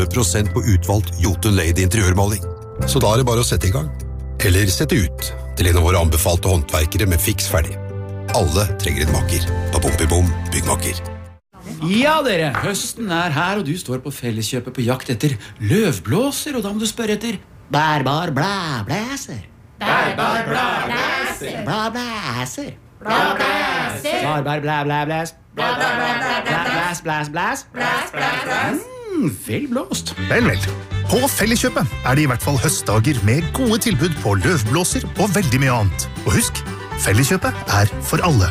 30% på utvalgt Jotun Lady interiørmaling. Så da er det bare å sette i gang. Eller sette ut til en av våre anbefalte håndverkere med fiks ferdig. Alle trenger en makker på Bompibom Byggmakker. Ja dere, høsten er her, og du står på Felleskjøpet på jakt etter løvblåser, og da må du spørre etter bærbar blæblæser. Bærbar blæblæser. Blæblæser. Blæblæser. Bærbar blæblæblæs. Blæs, blæs, blæs. Vel blåst. Vel. På Felleskjøpet er det i hvert fall høstdager med gode tilbud på løvblåser og veldig mye annet. Og husk, Felleskjøpet er for alle.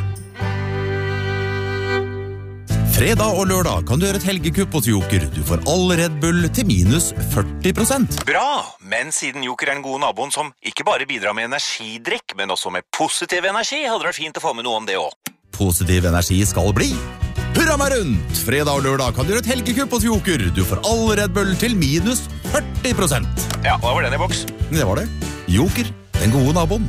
Fredag og lørdag kan du gjøre et helgekupp hos Joker. Du får all Red Bull til minus 40%. Bra, men siden Joker er den gode naboen som ikke bare bidrar med energidrikk, men også med positiv energi, hadde det vært fint å få med noe om det også. Positiv energi skal bli. Hurra meg rundt! Fredag og lørdag kan du gjøre et helgekupp hos Joker. Du får all Red Bull til minus 40%. Ja, hva var den i boks? Det var det. Joker, den gode naboen.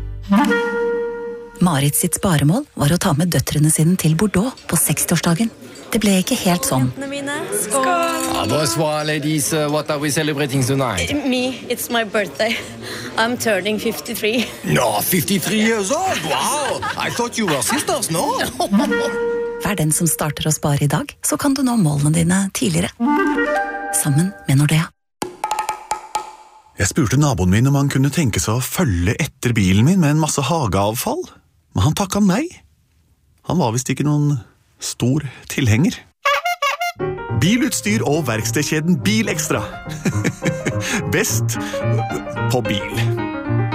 Marit sitt sparemål var å ta med døtrene sine til Bordeaux på 60-årsdagen. Det ble ikke helt sånn. Skål! Bonsoir, ladies. What are we celebrating tonight? Me, it's my birthday. I'm turning 53. No, 53 years old? Wow! I thought you were sisters, no? Vær den som starter å spare i dag, så kan du nå målene dine tidligere. Sammen med Nordea. Jeg spurte naboen min om han kunne tenke seg å følge etter bilen min med en masse hageavfall, men han takket nei. Han var vist ikke noen stor tilhenger. Bilutstyr og verkstedkjeden Bil Extra. Best på bil.